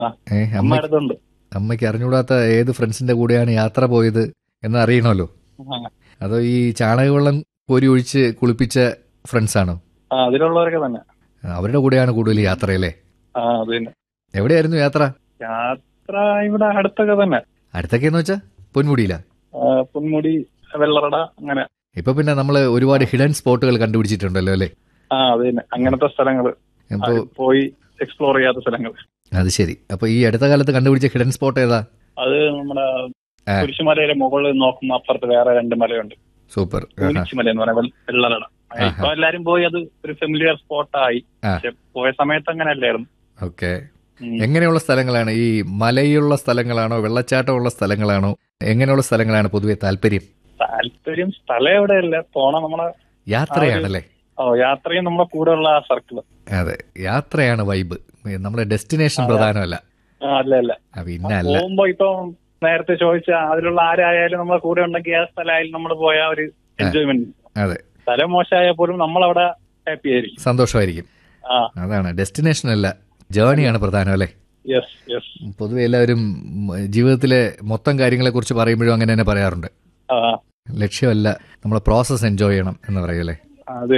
ആ, അമ്മ അമ്മയ്ക്ക് അടുത്തുണ്ട്. അമ്മയ്ക്ക് അറിഞ്ഞുകൂടാത്ത ഏത് ഫ്രണ്ട്സിന്റെ കൂടെയാണ് യാത്ര പോയത് എന്ന് അറിയണമല്ലോ. ആ, അതോ ഈ ചാണകവെള്ളം കോരി ഒഴിച്ച് കുളിപ്പിച്ച ഫ്രണ്ട്സ് ആണോ? അതിലുള്ളവരൊക്കെ തന്നെ. അവരുടെ കൂടെയാണ് കൂടുതൽ യാത്രയല്ലേ? ആ, അത് തന്നെ. എവിടെയായിരുന്നു യാത്ര? യാത്ര ഇവിടെ അടുത്തൊക്കെ തന്നെ. അടുത്തൊക്കെയെന്ന് വെച്ചാ പൊന്മുടിയിലാ? പൊന്മുടി, വെള്ളറട, അങ്ങനെ. ഇപ്പൊ പിന്നെ നമ്മൾ ഒരുപാട് ഹിഡൻ സ്പോട്ടുകൾ കണ്ടുപിടിച്ചിട്ടുണ്ടല്ലോ അല്ലേ? അത് തന്നെ, അങ്ങനത്തെ സ്ഥലങ്ങള് അപ്പോൾ പോയി എക്സ്പ്ലോർ ചെയ്യാത്ത സ്ഥലങ്ങൾ. അത് ശരി. അപ്പൊ ഈ അടുത്ത കാലത്ത് കണ്ടുപിടിച്ച ഹിഡൻ സ്പോട്ട് ഏതാ? അത് നമ്മുടെ ആ. കുരിശുമലയിലെ മുകളിൽ നോക്കുമ്പോ അപ്പുറത്ത് വേറെ 2 മലയുണ്ട്. സൂപ്പർ. കുരിശുമല എന്ന് പറയാം, വെള്ളറട. ഇപ്പൊ എല്ലാരും പോയി അത് ഒരു ഫെമിലിയർ സ്പോട്ടായി. ആ. പക്ഷെ പോയ സമയത്ത് അങ്ങനെ അല്ലായിരുന്നു. ഓക്കെ. എങ്ങനെയുള്ള സ്ഥലങ്ങളാണ്? ഈ മലയുള്ള സ്ഥലങ്ങളാണോ, വെള്ളച്ചാട്ടമുള്ള സ്ഥലങ്ങളാണോ, എങ്ങനെയുള്ള സ്ഥലങ്ങളാണ് പൊതുവെ താല്പര്യം? താല്പര്യം സ്ഥലം എവിടെയല്ല, പോണ നമ്മളെ യാത്രയാണല്ലേ? യാത്രയും നമ്മളെ കൂടെയുള്ള ആ സർക്കിള്. അതെ, യാത്രയാണ് വൈബ്. നമ്മുടെ ഡെസ്റ്റിനേഷൻ പ്രധാനമല്ല. അല്ല അല്ല, പിന്നെ അല്ല. പോകുമ്പോ ഇപ്പൊ നേരത്തെ ചോദിച്ച അതിലുള്ള ആരായാലും നമ്മളെ കൂടെ ഉണ്ടെങ്കിൽ ആ സ്ഥലമായാലും നമ്മൾ പോയ ഒരു എൻജോയ്മെന്റ്. അതെ, സ്ഥലം മോശമായാൽ പോലും നമ്മളവിടെ ഹാപ്പി ആയിരിക്കും, സന്തോഷമായിരിക്കും. അതാണ് ഡെസ്റ്റിനേഷൻ അല്ല, ജേർണിയാണ് പ്രധാനം അല്ലേ? Yes yes. പൊതുവെ എല്ലാവരും ജീവിതത്തിലെ മൊത്തം കാര്യങ്ങളെ കുറിച്ച് പറയുമ്പോഴും അങ്ങനെ തന്നെ പറയാറുണ്ട്. ലക്ഷ്യമല്ല, നമ്മളെ പ്രോസസ് എൻജോയ് ചെയ്യണം എന്ന് പറയൂലേ? അത്